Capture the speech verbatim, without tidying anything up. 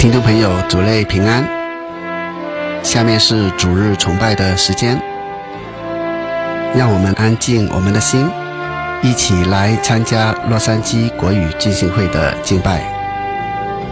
听众朋友，主内平安。下面是主日崇拜的时间，让我们安静我们的心，一起来参加洛杉矶国语浸信会的敬拜。